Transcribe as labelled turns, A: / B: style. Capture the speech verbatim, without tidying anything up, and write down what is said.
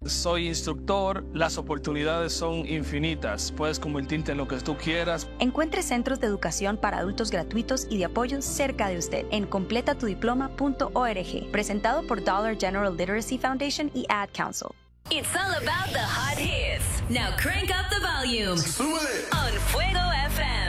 A: Soy instructor, las oportunidades son infinitas. Puedes convertirte en lo que tú quieras.
B: Encuentre centros de educación para adultos gratuitos y de apoyo cerca de usted en completa tu diploma punto org. Presentado por Dollar General Literacy Foundation y Ad Council.
C: It's all about the hot hits. Now crank up the volume.
D: ¡Súbele!
C: On Fuego F M.